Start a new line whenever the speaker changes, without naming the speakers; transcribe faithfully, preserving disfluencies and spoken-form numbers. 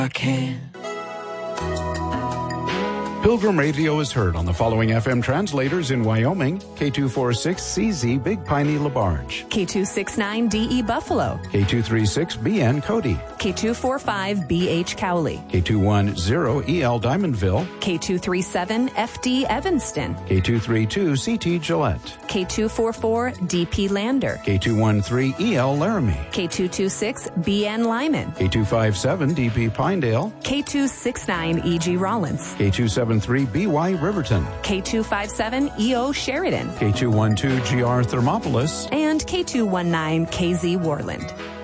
I can.
Pilgrim Radio is heard on the following F M translators in Wyoming: K two forty-six C Z Big Piney LaBarge,
K two sixty-nine D E Buffalo,
K two thirty-six B N Cody,
K two forty-five B H Cowley,
K two ten E L Diamondville,
K two thirty-seven F D Evanston,
K two thirty-two C T Gillette,
K two forty-four D P Lander,
K two thirteen E L Laramie,
K two twenty-six B N Lyman,
K two fifty-seven D P Pinedale,
K two sixty-nine E G Rollins,
K two seventy-three B Y Riverton,
K two fifty-seven E O Sheridan,
K two twelve G R Thermopolis,
and K two nineteen K Z Warland.